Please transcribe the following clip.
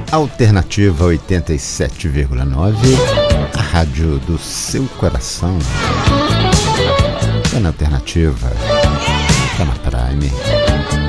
Alternativa 87,9, a rádio do seu coração. Tá na Alternativa, tá na Prime.